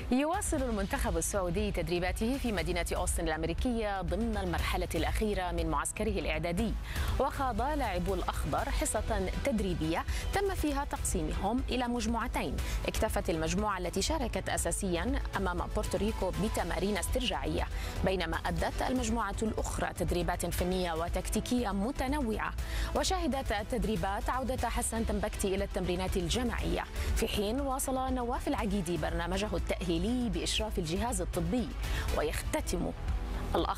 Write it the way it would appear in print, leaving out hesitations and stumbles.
يواصل المنتخب السعودي تدريباته في مدينة أوستن الأمريكية ضمن المرحلة الأخيرة من معسكره الإعدادي. وخاض لاعبو الأخضر حصة تدريبية تم فيها تقسيمهم إلى مجموعتين. اكتفت المجموعة التي شاركت أساسيا أمام بورتوريكو بتمارين استرجاعية، بينما أدت المجموعة الأخرى تدريبات فنية وتكتيكية متنوعة. وشهدت التدريبات عودة حسن تنبكتي إلى التمرينات الجماعية، في حين واصل نواف العقيدي برنامجه التأهيلي بإشراف الجهاز الطبي. ويختتم